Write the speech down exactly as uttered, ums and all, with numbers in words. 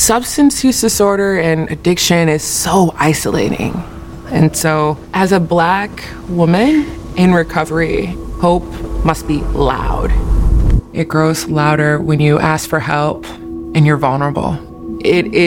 Substance use disorder and addiction is so isolating. And so, as a Black woman in recovery, hope must be loud. It grows louder when you ask for help and you're vulnerable. It is